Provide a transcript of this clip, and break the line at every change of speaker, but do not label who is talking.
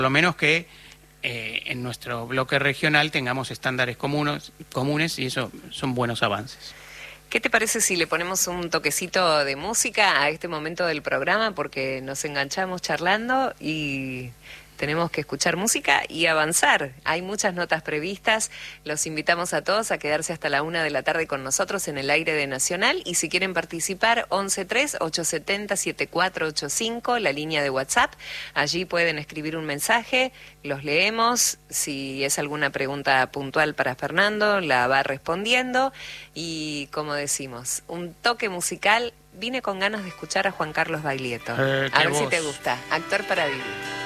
lo menos que en nuestro bloque regional tengamos estándares comunes y eso son buenos avances.
¿Qué te parece si le ponemos un toquecito de música a este momento del programa? Porque nos enganchamos charlando y tenemos que escuchar música y avanzar. Hay muchas notas previstas. Los invitamos a todos a quedarse hasta la 1 de la tarde con nosotros en el aire de Nacional. Y si quieren participar, 113-870-7485, la línea de WhatsApp. Allí pueden escribir un mensaje, los leemos. Si es alguna pregunta puntual para Fernando, la va respondiendo. Y como decimos, un toque musical. Vine con ganas de escuchar a Juan Carlos Baglietto. A ver si te gusta. Actor para vivir.